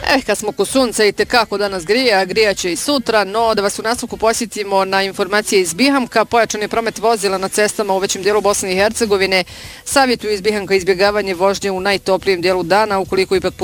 Kad smo ko sunca i tekako danas grija, grijaće i sutra, no da vas u nastavku posjetimo na informacije iz Bihamka. Pojačan je promet vozila na cestama u većem dijelu Bosne i Hercegovine. Savjetuju iz Bihamka izbjegavanje vožnje u najtoplijem dijelu dana, ukoliko ipak